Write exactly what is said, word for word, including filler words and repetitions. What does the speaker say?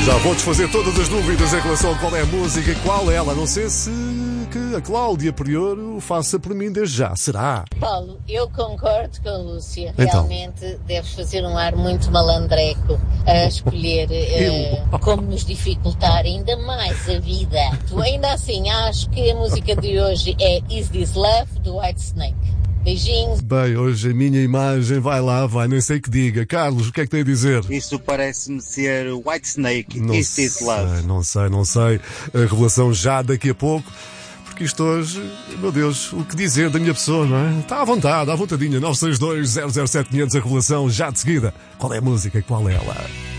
Já vou desfazer todas as dúvidas em relação a qual é a música e qual é ela. Não sei se que a Cláudia Prior o faça por mim desde já. Será? Paulo, eu concordo com a Lúcia. Então. Realmente deves fazer um ar muito malandreco a escolher uh, como nos dificultar ainda mais a vida. Tu ainda assim, acho que a música de hoje é Is This Love, do Whitesnake. Beijinhos. Bem, hoje a minha imagem vai lá, vai, nem sei que diga. Carlos, o que é que tem a dizer? Isso parece-me ser Whitesnake, Não Is This sei, Love. não sei, não sei. A revelação já daqui a pouco. Porque isto hoje, meu Deus, o que dizer da minha pessoa, não é? Está à vontade, à vontadinha. nove seis dois, zero zero sete, quinhentos, a revelação já de seguida. Qual é a música e qual é ela?